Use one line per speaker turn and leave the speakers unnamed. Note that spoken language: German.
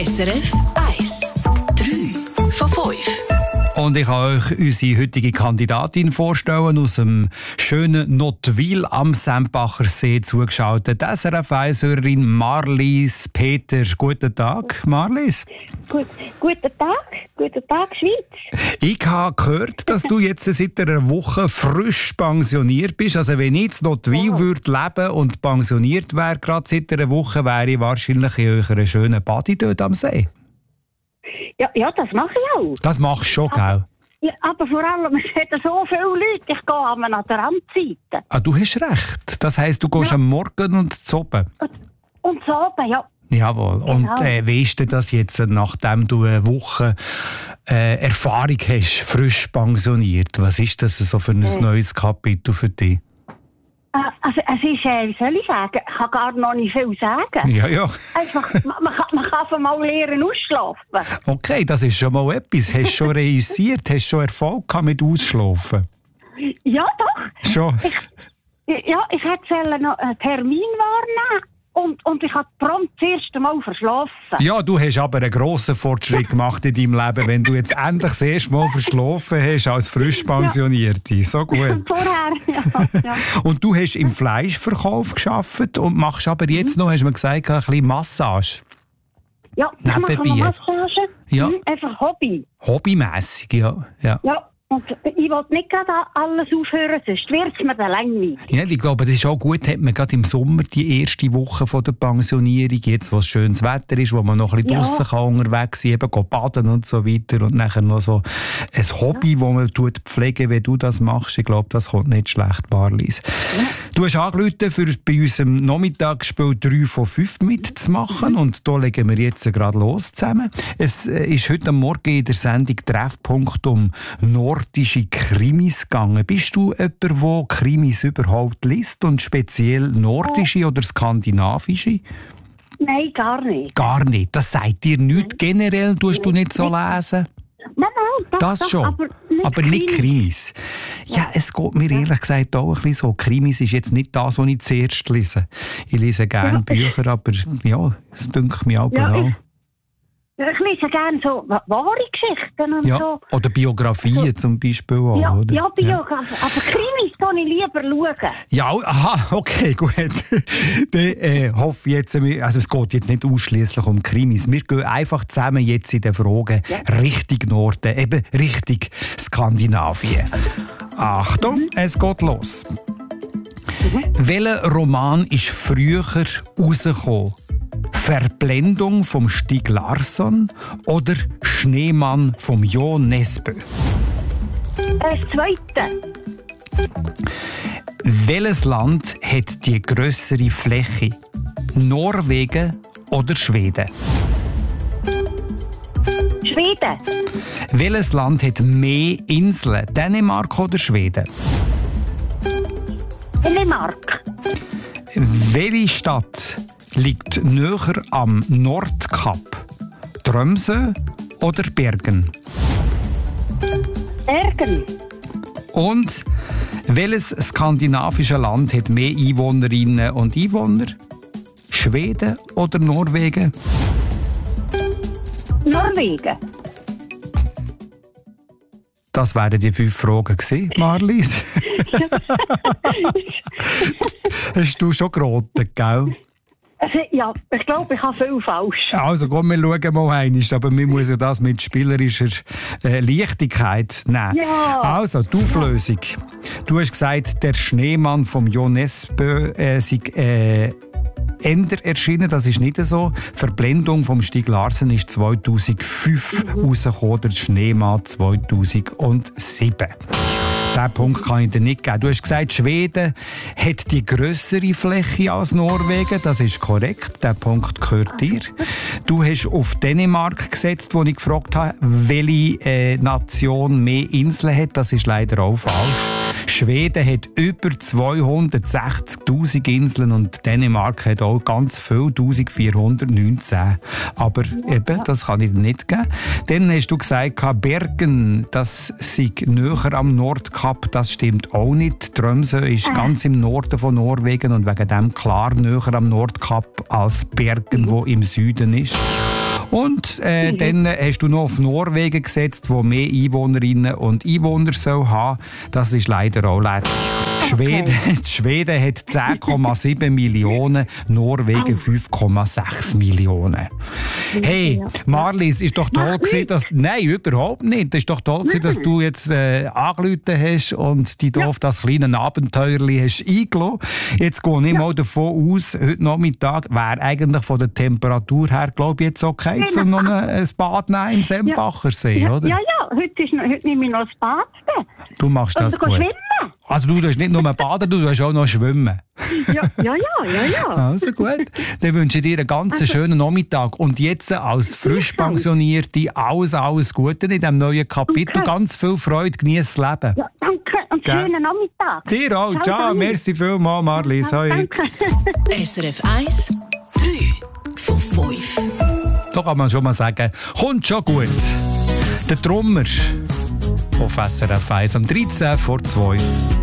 SRF 1. 3 von 5.
Und ich kann euch unsere heutige Kandidatin vorstellen, aus dem schönen Nottwil am Sempacher See zugeschaltet. SRF 1-Hörerin Marlies Peter. Guten Tag, Marlies.
Guten Tag, Schweiz.
Ich habe gehört, dass du jetzt seit einer Woche frisch pensioniert bist. Also wenn ich in Nottwil würde leben und pensioniert wäre, gerade seit einer Woche, wäre ich wahrscheinlich in eurer schönen Badi dort am See.
Ja, das mache ich auch.
Das machst du schon, gell?
Ja, aber vor allem, es hat so viele Leute, ich gehe an der Randseite.
Ah, du hast recht. Das heisst, du gehst am Morgen und zu oben.
Und so oben, ja.
Jawohl.
Genau.
Und wie ist denn das jetzt, nachdem du eine Woche Erfahrung hast, frisch pensioniert? Was ist das so für ein neues Kapitel für dich?
Also, es ist, wie soll ich sagen, ich kann gar noch nicht viel sagen.
Ja.
Einfach, man kann einfach mal lernen ausschlafen.
Okay, das ist schon mal etwas. Hast du schon reüssiert? Hast du schon Erfolg gehabt mit Ausschlafen?
Ja, doch.
Schon?
Ich hätte noch einen Termin wahrnehmen und ich habe prompt das erste Mal verschlafen.
Ja, du hast aber einen grossen Fortschritt gemacht in deinem Leben, wenn du jetzt endlich das erste Mal verschlafen hast als frisch Pensionierte. So gut.
Vorher, ja.
Und du hast im Fleischverkauf gearbeitet und machst aber jetzt noch, hast du mir gesagt, ein bisschen Massage.
Ja, ich mache noch Massage.
Ja.
Einfach Hobby.
Hobbymässig, ja.
Ja, und ich will nicht gerade alles aufhören, sonst wird es mir dann langweilig.
Ja, ich glaube, das ist auch gut, hat man gerade im Sommer die erste Woche von der Pensionierung, jetzt wo es schönes Wetter ist, wo man noch ein bisschen draussen kann unterwegs sein, eben baden und so weiter und nachher noch so ein Hobby, das man pflegen, wenn du das machst. Ich glaube, das kommt nicht schlecht, Marlies. Ja. Du hast angerufen, für bei unserem Nachmittagsspiel 3 von 5 mitzumachen und da legen wir jetzt gerade los zusammen. Es ist heute am Morgen in der Sendung Treffpunkt um nordische Krimis gegangen. Bist du jemand, der Krimis überhaupt liest und speziell nordische oder skandinavische?
Nein, gar nicht.
Gar nicht? Das sagt dir nichts generell? Tust du nicht so lesen?
Nein,
das schon. Aber nicht Krimis. Ja, es geht mir ehrlich gesagt auch ein bisschen so. Krimis ist jetzt nicht das, was ich zuerst lese. Ich lese gerne Bücher, aber ja, es dünkt mich auch genau.
Ich lese gerne so wahre Geschichten und so.
Oder Biografien zum Beispiel auch, oder?
Ja, Biografien. Aber Krimis kann ich lieber schauen.
Ja, aha, okay, gut. Dann hoffe ich jetzt, also es geht jetzt nicht ausschliesslich um Krimis. Wir gehen einfach zusammen jetzt in den Fragen Richtung Norden, eben Richtung Skandinavien. Achtung, es geht los. Welcher Roman ist früher rausgekommen? Verblendung vom Stieg Larsson oder Schneemann vom Jo Nesbø?
Das Zweite.
Welches Land hat die grössere Fläche? Norwegen oder Schweden?
Schweden.
Welches Land hat mehr Inseln? Dänemark oder Schweden?
Dänemark.
Welche Stadt liegt näher am Nordkap? Tromsø oder Bergen?
Bergen.
Und welches skandinavische Land hat mehr Einwohnerinnen und Einwohner? Schweden oder Norwegen?
Norwegen.
Das wären die 5 Fragen gewesen, Marlies. Hast du schon geraten, gell?
Ja, ich glaube, ich habe viel falsch.
Also komm, wir schauen mal einmal, aber wir müssen das mit spielerischer Leichtigkeit nehmen.
Ja.
Also, die Auflösung. Du hast gesagt, der Schneemann vom Jo Nesbø sei Ender erschienen, das ist nicht so. Verblendung vom Stieg Larsson ist 2005 rausgekommen, der Schneemann 2007. Diesen Punkt kann ich dir nicht geben. Du hast gesagt, Schweden hat die grössere Fläche als Norwegen. Das ist korrekt. Dieser Punkt gehört dir. Du hast auf Dänemark gesetzt, wo ich gefragt habe, welche Nation mehr Inseln hat. Das ist leider auch falsch. Schweden hat über 260'000 Inseln und Dänemark hat auch ganz viel, 1419. Aber eben, das kann ich dir nicht geben. Dann hast du gesagt, Bergen, das sei näher am Nordkap. Das stimmt auch nicht. Tromsø ist ganz im Norden von Norwegen und wegen dem klar näher am Nordkap als Bergen, wo im Süden ist. Und dann hast du noch auf Norwegen gesetzt, wo mehr Einwohnerinnen und Einwohner soll haben. Das ist leider auch letzt. Schweden hat 10,7 Millionen, Norwegen 5,6 Millionen. Hey, Marlies, ist doch toll gewesen, dass... Nein, überhaupt nicht. Es ist doch toll gewesen, dass du jetzt angerufen hast und dich auf das kleine Abenteuerli hast eingelassen. Jetzt gehe ich mal davon aus, heute Nachmittag wäre eigentlich von der Temperatur her, glaube ich, jetzt okay, um noch ein Bad nehmen im Sembacher See, oder?
Ja, heute nehme ich noch ein Bad.
Du machst das gut.
Schwimmen.
Also du darfst nicht nur baden, du darfst auch noch schwimmen.
Ja.
Also gut, dann wünsche ich dir einen ganz schönen Nachmittag. Und jetzt als Frischpensionierte alles Gute in diesem neuen Kapitel. Okay. Ganz viel Freude, genieß das Leben.
Ja, danke und schönen Nachmittag.
Dir auch, ciao, merci vielmals, Marlies.
Danke.
SRF 1, 3 von 5.
Da kann man schon mal sagen, kommt schon gut. Der Trommer auf SRF 1 am 13 vor 2.